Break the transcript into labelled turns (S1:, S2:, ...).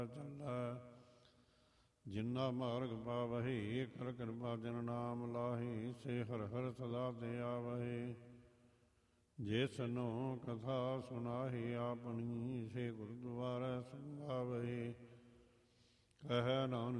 S1: ਚੱਲੈ। ਜਿਨਾ ਮਾਰਗ ਪਾਵਹੀ ਕਰ ਕਿਰਪਾ ਜਨ ਨਾਮ ਲਾਹੀ। ਸੇ ਹਰ ਹਰ ਸਦਾ ਤੇ ਆਵਹੀ। ਜਿਸਨੂੰ ਕਥਾ ਸੁਨਾਹੀ ਆਪਣੀ। ਸੇ ਗੁਰਦੁਆਰੈ ਸੰਗਾਵਹੀ। ਕਹਿ ਨਾਨਕ